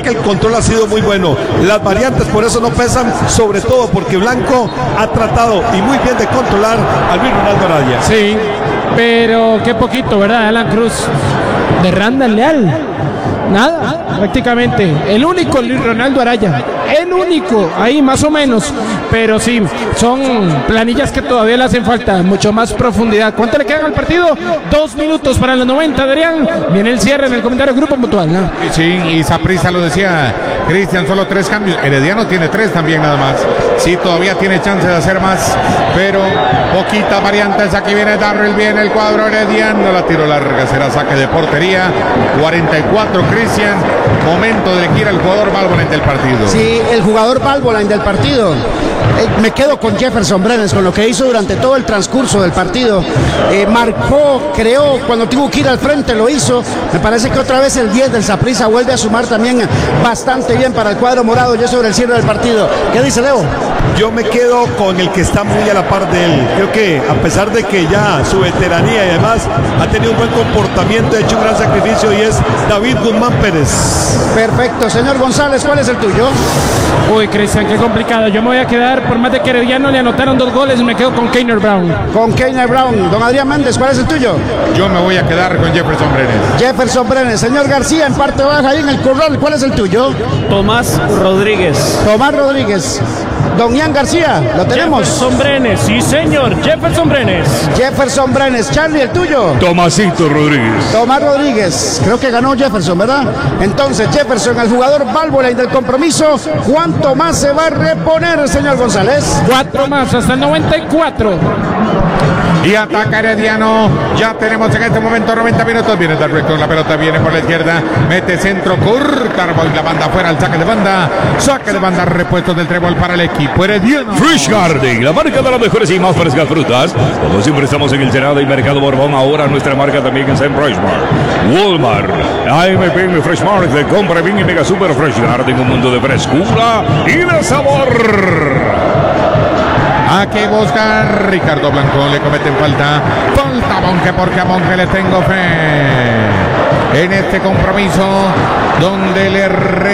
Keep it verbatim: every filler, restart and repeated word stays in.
que el control ha sido muy bueno. Las variantes por eso no pesan, sobre todo porque Blanco ha tratado y muy bien de controlar al Luis Ronaldo Araya. Sí, pero qué poquito, ¿verdad? Alan Cruz de Randall Leal. Nada, prácticamente. El único Luis Ronaldo Araya. El único, ahí más o menos. Pero sí, son planillas que todavía le hacen falta. Mucho más profundidad. ¿Cuánto le quedan al partido? Dos minutos para los noventa, Adrián. Viene el cierre en el comentario Grupo Mutual, ¿no? Sí, y Saprissa lo decía Cristian, solo tres cambios. Herediano tiene tres también nada más. Sí, todavía tiene chance de hacer más, pero poquitas variantes. Aquí viene Darrell, viene el cuadro herediano. La tiro larga, será saque de portería. cuarenta y cuatro, Cristian. Momento de elegir al jugador Valvoline del partido. Sí, el jugador Valvoline del partido. Eh, me quedo con Jefferson Brenes, con lo que hizo durante todo el transcurso del partido. Eh, marcó, creó, cuando tuvo que ir al frente lo hizo. Me parece que otra vez el diez del Saprissa vuelve a sumar también bastante bien para el cuadro morado, ya sobre el cierre del partido. ¿Qué dice Leo? Yo me quedo con el que está muy a la par de él. Creo que a pesar de que ya su veteranía y además ha tenido un buen comportamiento, ha hecho un gran sacrificio, y es David Guzmán Pérez. Perfecto, señor González, ¿cuál es el tuyo? Uy, Cristian, qué complicado. Yo me voy a quedar, por más de que Herediano le anotaron dos goles, me quedo con Keiner Brown. Con Keiner Brown. Don Adrián Méndez, ¿cuál es el tuyo? Yo me voy a quedar con Jefferson Brenes. Jefferson Brenes. Señor García, en parte baja ahí en el corral, ¿cuál es el tuyo? Tomás Rodríguez. Tomás Rodríguez. Don Ian García, lo tenemos. Jefferson Brenes, sí señor, Jefferson Brenes. Jefferson Brenes. Charlie, el tuyo. Tomasito Rodríguez. Tomás Rodríguez. Creo que ganó Jefferson, ¿verdad? Entonces, Jefferson, el jugador Valvoline del compromiso. ¿Cuánto más se va a reponer, señor González? Cuatro más, hasta el noventa y cuatro. Y ataca Herediano. Ya tenemos en este momento noventa minutos. Viene Darrell con la pelota, viene por la izquierda. Mete centro, corta y la banda afuera, al saque de banda. Saque de banda, repuesto del trébol para el equipo herediano. Fresh Garden, la marca de las mejores y más frescas frutas. Como siempre estamos en el Senado y Mercado Borbón. Ahora nuestra marca también es en Fresh Mart. Walmart, A M P M Fresh Mart de compra bien y mega super Fresh Garden. Un mundo de frescura y de sabor. Aquí busca Ricardo Blanco, le cometen falta. Falta a Monge, porque a Monge le tengo fe. En este compromiso donde le